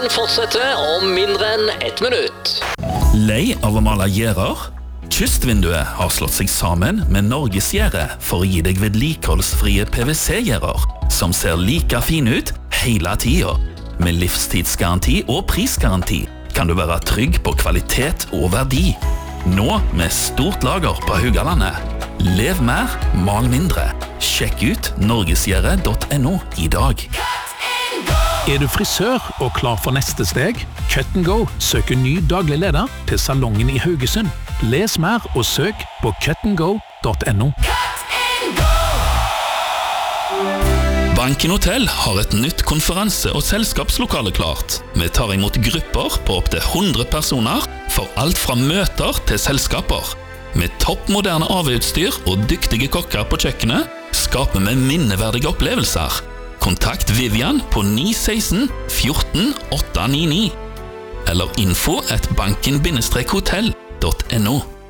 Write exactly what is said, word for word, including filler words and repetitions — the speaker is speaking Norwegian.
Fortsetter om mindre enn ett minutt. Lei av å male gjerder? Kystvinduet har slått seg sammen med Norgesgjerde for å gi deg vedlikeholdsfrie P V C-gjerder, som ser like fine ut hele tiden. Med livstidsgaranti og prisgaranti kan du være trygg på kvalitet og verdi. Nå med stort lager på Haugalandet. Lev mer, mal mindre. Sjekk ut norgesgjerde punktum no i dag. Er du frisør og klar for neste steg? Cut and Go søker ny daglig leder til salongen i Haugesund. Les mer og søk på cut and go punktum no. Banken Hotel har et nytt konferanse- og selskapslokale klart. Vi tar imot grupper på opp til hundre personer for alt fra møter til selskaper. Med toppmoderne A V-utstyr og dyktige kokker på kjøkkenet skaper vi minneverdige opplevelser. Kontakt Vivian på ni ett seks ett fire åtte ni ni eller info at banken hotell punktum no.